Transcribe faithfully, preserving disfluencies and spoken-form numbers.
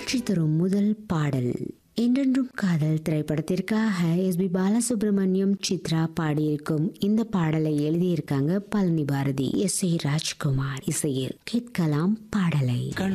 மகிழ்ச்சி தரும் முதல் பாடல் என்றென்றும் காதல் திரைப்படத்திற்காக எஸ் பி பாலசுப்ரமணியம் சித்ரா பாடியிருக்கும் இந்த பாடலை எழுதியிருக்காங்க பழனி பாரதி. எஸ் ஏ ராஜ்குமார் இசையில் கேட்கலாம் பாடலை.